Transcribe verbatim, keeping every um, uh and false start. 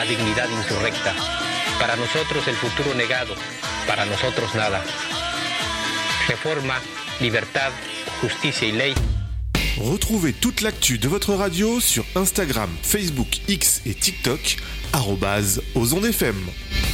dignidad insurrecta. Para nosotros el futuro negado, para nosotros nada. Reforma, libertad, justicia y ley. Retrouvez toute l'actu de votre radio sur Instagram, Facebook, X et TikTok, arobase Ozon F M.